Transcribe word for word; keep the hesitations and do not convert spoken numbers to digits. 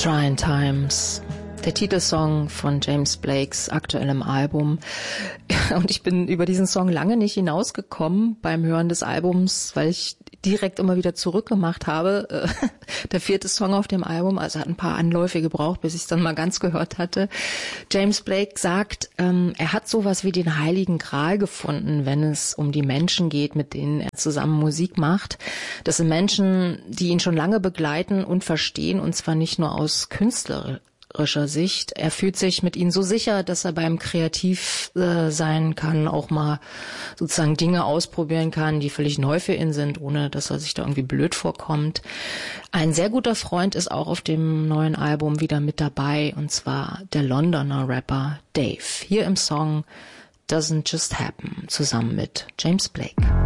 Trying Times, der Titelsong von James Blakes aktuellem Album. Und ich bin über diesen Song lange nicht hinausgekommen beim Hören des Albums, weil ich direkt immer wieder zurückgemacht habe. Der vierte Song auf dem Album, also hat ein paar Anläufe gebraucht, bis ich es dann mal ganz gehört hatte. James Blake sagt, ähm, er hat sowas wie den Heiligen Gral gefunden, wenn es um die Menschen geht, mit denen er zusammen Musik macht. Das sind Menschen, die ihn schon lange begleiten und verstehen, und zwar nicht nur aus Künstler Sicht. Er fühlt sich mit ihnen so sicher, dass er beim Kreativ äh, sein kann, auch mal sozusagen Dinge ausprobieren kann, die völlig neu für ihn sind, ohne dass er sich da irgendwie blöd vorkommt. Ein sehr guter Freund ist auch auf dem neuen Album wieder mit dabei, und zwar der Londoner Rapper Dave. Hier im Song Doesn't Just Happen, zusammen mit James Blake.